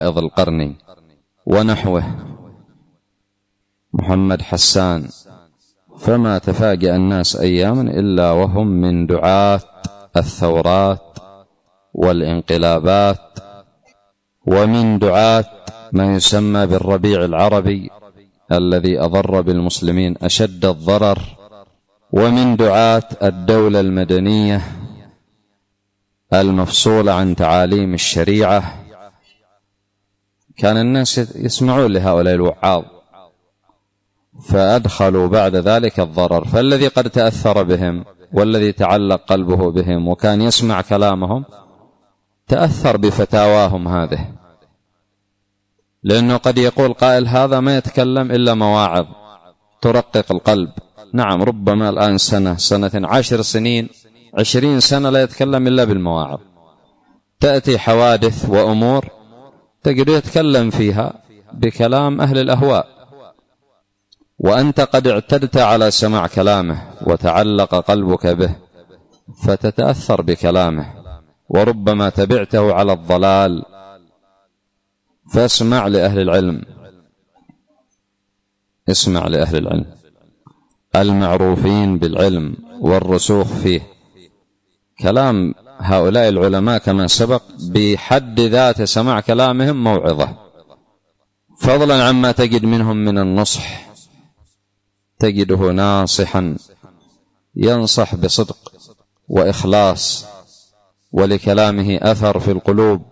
القرني ونحوه محمد حسان، فما تفاجأ الناس أياما إلا وهم من دعاة الثورات والانقلابات، ومن دعاة ما يسمى بالربيع العربي الذي أضر بالمسلمين أشد الضرر، ومن دعاة الدولة المدنية المفصولة عن تعاليم الشريعة. كان الناس يسمعون لهؤلاء الوعاظ، فأدخلوا بعد ذلك الضرر. فالذي قد تأثر بهم والذي تعلق قلبه بهم وكان يسمع كلامهم تأثر بفتاواهم هذه، لأنه قد يقول قائل هذا ما يتكلم إلا مواعظ ترقق القلب. نعم، ربما الآن سنة 10 سنين 20 سنة لا يتكلم إلا بالمواعظ. تأتي حوادث وأمور تجد يتكلم فيها بكلام أهل الأهواء، وأنت قد اعتدت على سماع كلامه وتعلق قلبك به فتتأثر بكلامه، وربما تبعته على الضلال. فاسمع لأهل العلم، اسمع لأهل العلم المعروفين بالعلم والرسوخ فيه. كلام هؤلاء العلماء كما سبق بحد ذات سماع كلامهم موعظة، فضلا عما تجد منهم من النصح. تجده ناصحا ينصح بصدق وإخلاص، ولكلامه أثر في القلوب،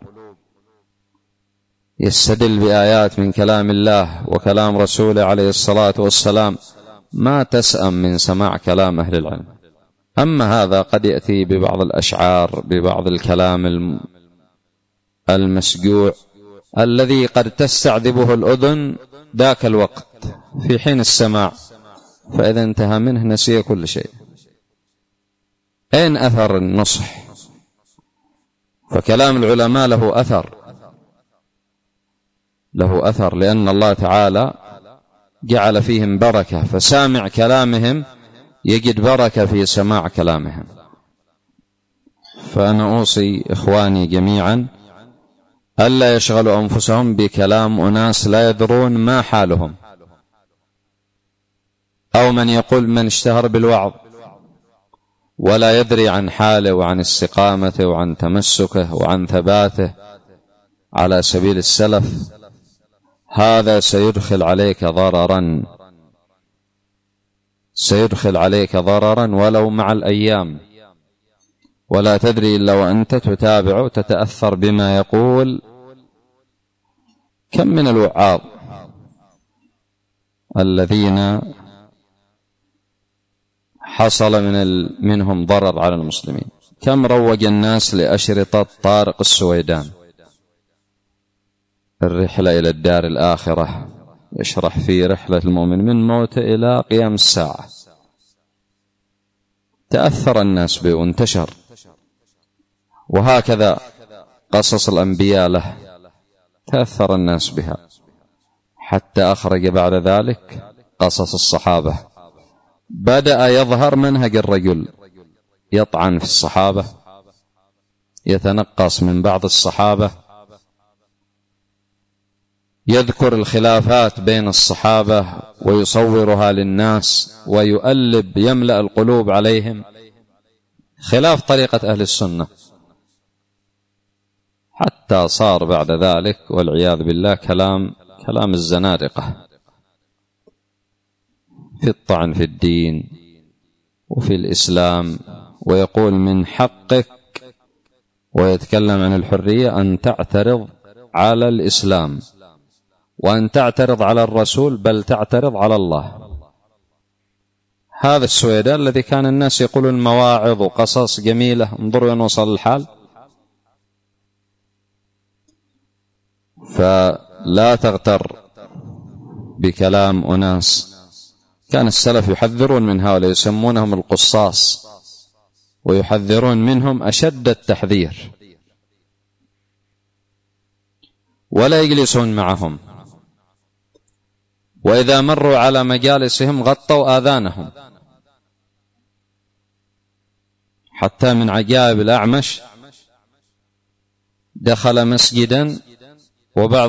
يستدل بآيات من كلام الله وكلام رسوله عليه الصلاة والسلام. ما تسأم من سماع كلام أهل العلم. أما هذا قد يأتي ببعض الأشعار، ببعض الكلام المسجوع الذي قد تستعذبه الأذن ذاك الوقت في حين السماع، فإذا انتهى منه نسي كل شيء. أين أثر النصح؟ فكلام العلماء له أثر، له أثر، لأن الله تعالى جعل فيهم بركة، فسامع كلامهم يجد بركة في سماع كلامهم. فأنا أوصي إخواني جميعا ألا يشغلوا أنفسهم بكلام أناس لا يدرون ما حالهم، أو من يقول من اشتهر بالوعظ ولا يدري عن حاله وعن استقامته وعن تمسكه وعن ثباته على سبيل السلف. هذا سيدخل عليك ضررا، سيدخل عليك ضررا ولو مع الأيام، ولا تدري إلا وأنت تتابع وتتأثر بما يقول. كم من الوعاظ الذين حصل منهم ضرر على المسلمين. كم روج الناس لأشرطة طارق السويدان، الرحلة إلى الدار الآخرة، يشرح في رحلة المؤمن من موت إلى قيام الساعة. تأثر الناس به وانتشر. وهكذا قصص الأنبياء له تأثر الناس بها، حتى أخرج بعد ذلك قصص الصحابة. بدأ يظهر منهج الرجل، يطعن في الصحابة، يتنقص من بعض الصحابة، يذكر الخلافات بين الصحابة ويصورها للناس ويؤلب يملأ القلوب عليهم، خلاف طريقة أهل السنة، حتى صار بعد ذلك والعياذ بالله كلام الزنادقة في الطعن في الدين وفي الإسلام. ويقول من حقك، ويتكلم عن الحرية، أن تعترض على الإسلام، وأن تعترض على الرسول، بل تعترض على الله. هذا السويدان الذي كان الناس يقولون مواعظ وقصص جميلة، انظروا وين وصل الحال. فلا تغتر بكلام أناس. كان السلف يحذرون من هؤلاء، يسمونهم القصاص، ويحذرون منهم أشد التحذير، ولا يجلسون معهم، وإذا مروا على مجالسهم غطوا آذانهم. حتى من عجائب الأعمش دخل مسجدا وبعض